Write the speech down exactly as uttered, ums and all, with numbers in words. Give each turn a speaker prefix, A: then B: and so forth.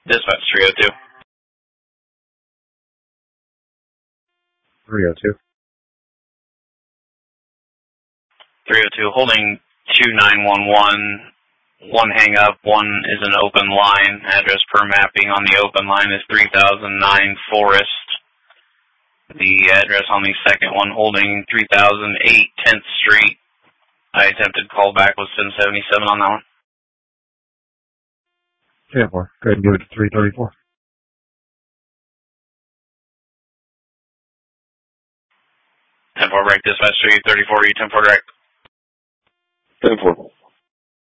A: Dispatch three oh two.
B: three oh two.
A: three oh two, holding two nine one one. One hang up, one is an open line. Address per mapping on the open line is three thousand nine Forest. The address on the second one holding three thousand eight tenth Street. I attempted callback with seven seventy-seven on that one.
B: ten four. Go ahead and give it to three thirty-four.
A: ten four break, dispatch three thirty-four, you ten four direct.
C: ten four.